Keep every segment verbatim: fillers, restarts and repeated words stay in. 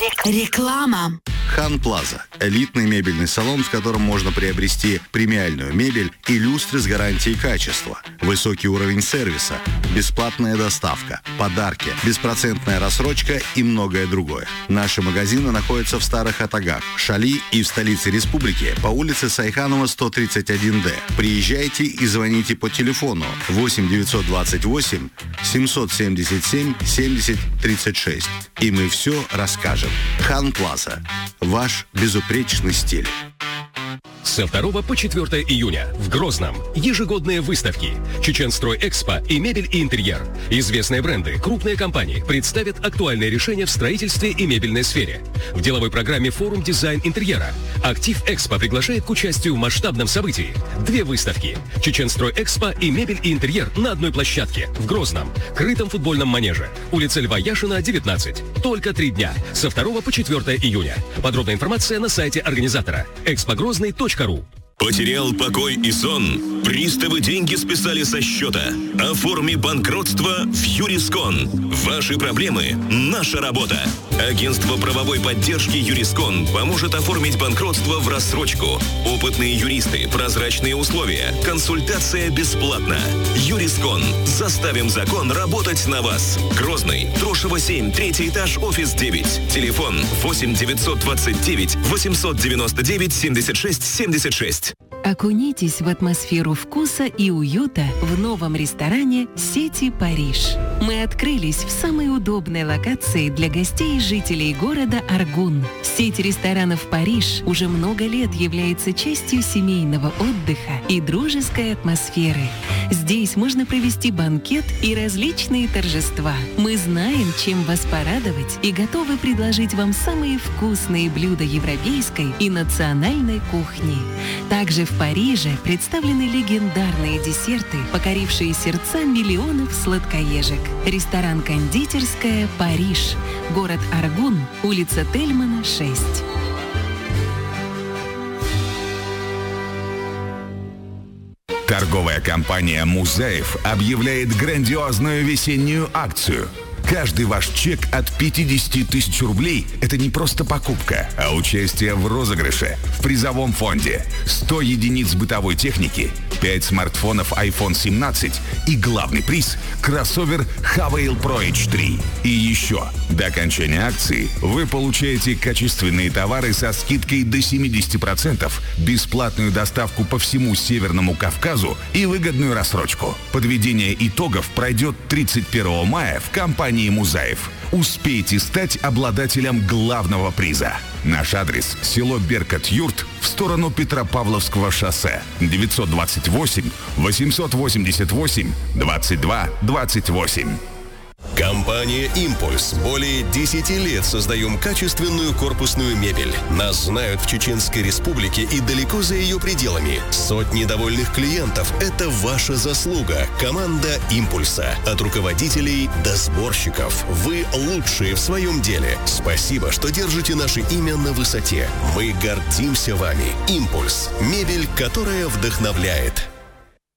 Реклама. Хан Плаза – элитный мебельный салон, в котором можно приобрести премиальную мебель и люстры с гарантией качества, высокий уровень сервиса, бесплатная доставка, подарки, беспроцентная рассрочка и многое другое. Наши магазины находятся в Старых Атагах, Шали и в столице республики по улице Сайханова, сто тридцать один дэ. Приезжайте и звоните по телефону восемь девятьсот двадцать восемь семьсот семьдесят семь семьдесят тридцать шесть. И мы все расскажем. Хан Плаза. Ваш безупречный стиль. Со второго по четвёртое июня в Грозном ежегодные выставки «Чеченстрой Экспо» и «Мебель и интерьер». Известные бренды, крупные компании представят актуальные решения в строительстве и мебельной сфере. В деловой программе «Форум дизайн интерьера». «Актив Экспо» приглашает к участию в масштабном событии. Две выставки «Чеченстрой Экспо» и «Мебель и интерьер» на одной площадке в Грозном, крытом футбольном манеже. Улица Льва Яшина, девятнадцать. Только три дня. Со второго по четвёртое июня. Подробная информация на сайте организатора экспогрозный точка ру. Потерял покой и сон? Приставы деньги списали со счета. Оформи банкротство в Юрискон. Ваши проблемы – наша работа. Агентство правовой поддержки Юрискон поможет оформить банкротство в рассрочку. Опытные юристы, прозрачные условия, консультация бесплатна. Юрискон. Заставим закон работать на вас. Грозный, Трошево семь, третий этаж, офис девять. Телефон восемь девятьсот двадцать девять восемьсот девяносто девять семьдесят шесть семьдесят шесть. Окунитесь в атмосферу вкуса и уюта в новом ресторане сети «Париж». Мы открылись в самой удобной локации для гостей и жителей города Аргун. Сеть ресторанов «Париж» уже много лет является частью семейного отдыха и дружеской атмосферы. Здесь можно провести банкет и различные торжества. Мы знаем, чем вас порадовать, и готовы предложить вам самые вкусные блюда европейской и национальной кухни. Также в Париже представлены легендарные десерты, покорившие сердца миллионов сладкоежек. Ресторан-кондитерская «Париж», город Аргун, улица Тельмана, шесть. Торговая компания «Музаев» объявляет грандиозную весеннюю акцию. Каждый ваш чек от пятидесяти тысяч рублей – это не просто покупка, а участие в розыгрыше в призовом фонде. сто единиц бытовой техники, пять смартфонов айфон семнадцать и главный приз – кроссовер Havail Pro эйч три. И еще, до окончания акции вы получаете качественные товары со скидкой до семидесяти процентов, бесплатную доставку по всему Северному Кавказу и выгодную рассрочку. Подведение итогов пройдет тридцать первого мая в компании «Музаев». Успейте стать обладателем главного приза. Наш адрес – село Беркат-Юрт в сторону Петропавловского шоссе. девятьсот двадцать восемь восемьсот восемьдесят восемь двадцать два двадцать восемь. Компания «Импульс». Более десяти лет создаем качественную корпусную мебель. Нас знают в Чеченской Республике и далеко за ее пределами. Сотни довольных клиентов – это ваша заслуга. Команда «Импульса». От руководителей до сборщиков. Вы лучшие в своем деле. Спасибо, что держите наше имя на высоте. Мы гордимся вами. «Импульс». Мебель, которая вдохновляет.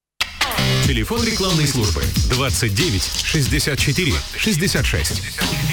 Телефон рекламной службы двадцать девять шестьдесят четыре шестьдесят шесть.